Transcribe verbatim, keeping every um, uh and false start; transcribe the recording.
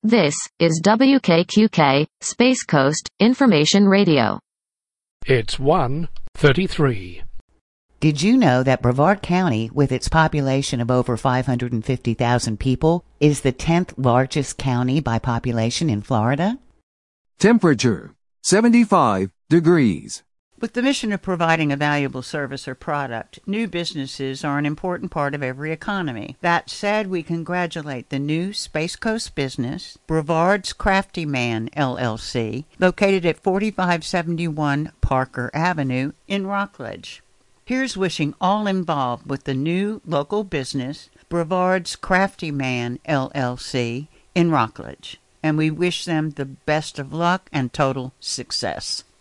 This is W K Q K, Space Coast, Information Radio. It's one thirty-three. Did you know that Brevard County, with its population of over five hundred fifty thousand people, is the tenth largest county by population in Florida? Temperature, seventy-five degrees. With the mission of providing a valuable service or product, new businesses are an important part of every economy. That said, we congratulate the new Space Coast business, Brevard's Crafty Man, L L C, located at forty-five seventy-one Parker Avenue in Rockledge. Here's wishing all involved with the new local business, Brevard's Crafty Man, L L C, in Rockledge. And we wish them the best of luck and total success.